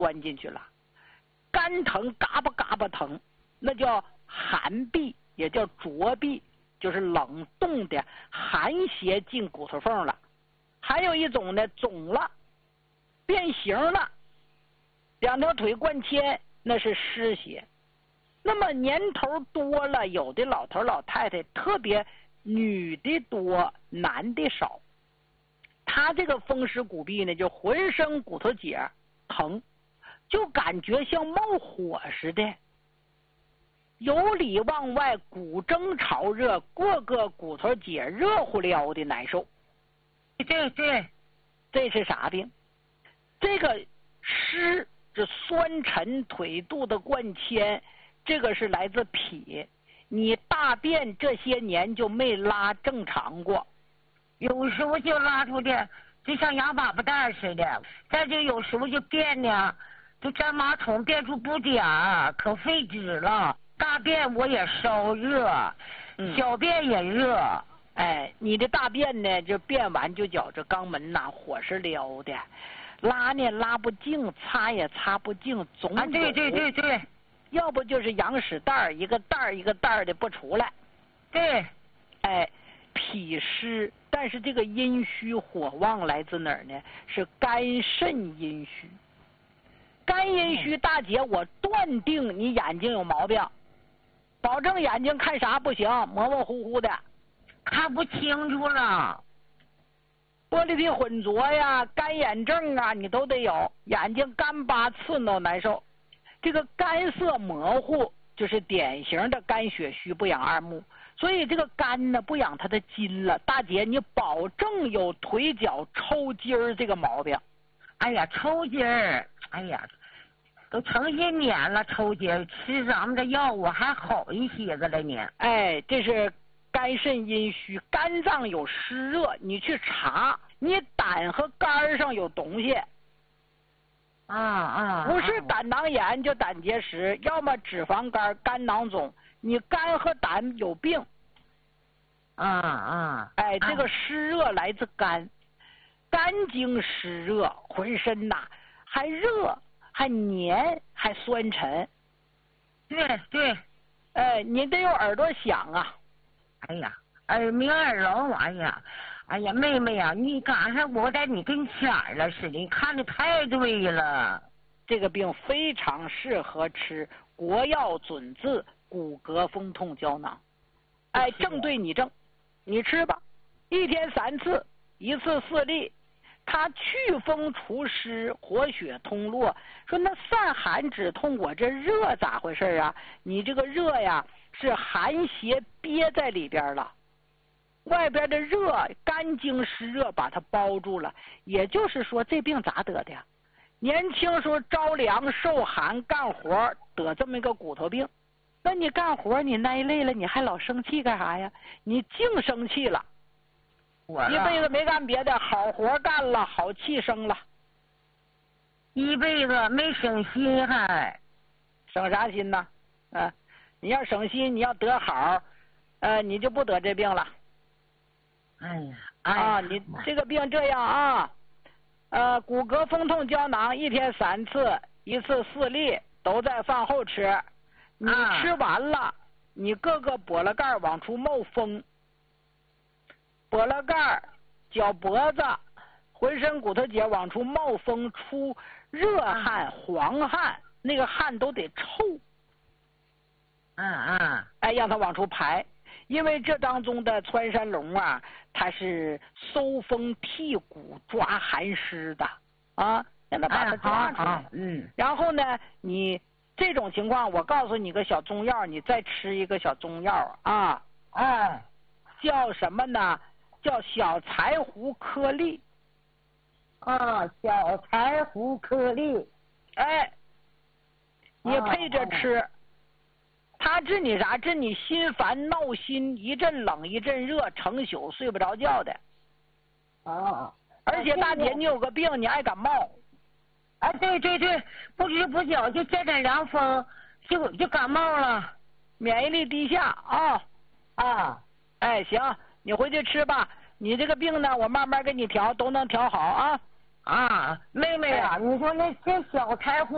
钻进去了，肝疼，嘎巴嘎巴疼，那叫寒痹，也叫灼痹，就是冷冻的寒邪进骨头缝了。还有一种呢，肿了，变形了，两条腿灌铅，那是湿邪。那么年头多了，有的老头老太太，特别女的多，男的少，他这个风湿骨痹呢，就浑身骨头节疼，就感觉像冒火似的，由里往外骨蒸潮热，各个骨头节热乎撩的难受。 对， 这是啥病？这个湿，这酸沉腿肚的灌铅，这个是来自脾。你大便这些年就没拉正常过， 有时候就拉出的就像羊粑粑蛋似的，再就有时候就变呢，就粘马桶变出不点儿，可费纸了。大便我也烧热，小便也热。 哎，你的大便呢，就便完就觉着肛门呐火是撩的，拉呢拉不净，擦也擦不净，总有。 对， 要不就是羊屎蛋儿，一个蛋儿一个蛋儿的不出来。 对， 哎，脾湿，但是这个阴虚火旺来自哪儿呢？是肝肾阴虚。肝阴虚大姐，我断定你眼睛有毛病，保证眼睛看啥不行，模模糊糊的。 看不清楚了， 玻璃体混浊呀，干眼症啊，你都得有，眼睛干巴刺挠难受。这个肝色模糊，就是典型的肝血虚不养二目，所以这个肝呢不养它的筋了。大姐，你保证有腿脚抽筋儿这个毛病。 哎呀，抽筋儿，哎呀，都成些年了，抽筋儿，吃咱们的药物还好一些个了呢。 哎，这是肝肾阴虚，肝脏有湿热，你去查，你胆和肝上有东西。不是胆囊炎就胆结石，要么脂肪肝、肝囊肿，你肝和胆有病。哎，这个湿热来自肝，肝经湿热，浑身呐还热，还黏，还酸沉。 对， 哎，你得有耳朵响啊。 哎呀，耳鸣耳聋，哎呀，妹妹呀，你赶上我在你跟前儿了似的，你看的太对了。 这个病非常适合吃国药准字骨骼风痛胶囊。哎，正对你症，你吃吧，1天3次，1次4粒，它祛风除湿，活血通络。说那散寒止痛，我这热咋回事啊？你这个热呀，是寒邪憋在里边了。外边的热，肝经湿热把它包住了。也就是说，这病咋得的呀？年轻时候着凉受寒干活得这么一个骨头病。那你干活你耐累了，你还老生气干啥呀？你净生气了，一辈子没干别的，好活干了，好气生了， 一辈子没省心，还省啥心呢？你要省心，你要得好，你就不得这病了。你这个病这样啊，骨骼风痛胶囊1天3次，1次4粒，都在饭后吃。你吃完了，你各个脖了盖往出冒风，脖了盖、脚脖子、浑身骨头节往出冒风，出热汗、黄汗，那个汗都得臭。哎，让它往出排。因为这当中的穿山龙啊，它是收风剔骨、抓寒湿的啊，让它把它抓出来。然后呢，你这种情况，我告诉你个小中药，你再吃一个小中药啊。叫什么呢？叫小柴胡颗粒。 小柴胡颗粒。 哎，你配着吃。它治你啥？治你心烦闹心，一阵冷一阵热，成宿睡不着觉的。而且大姐，你有个病，你爱感冒。 对，不知不觉就见点凉风，就感冒了， 免疫力低下哎，行，你回去吃吧。你这个病呢，我慢慢给你调，都能调好啊。 妹妹啊，你说那些小柴胡